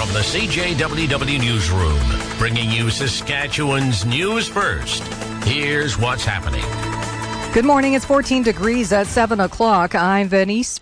from the CJWW Newsroom, bringing you Saskatchewan's news first. Here's what's happening. Good morning. It's 14 degrees at 7 o'clock. I'm Venice